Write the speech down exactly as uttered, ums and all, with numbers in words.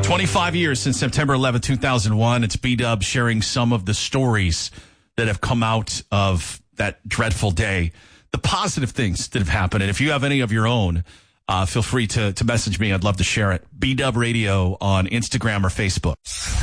twenty-five years since September eleventh, two thousand one. It's B-Dub sharing some of the stories that have come out of that dreadful day, the positive things that have happened. And if you have any of your own, uh, feel free to, to message me. I'd love to share it. B-Dub Radio on Instagram or Facebook.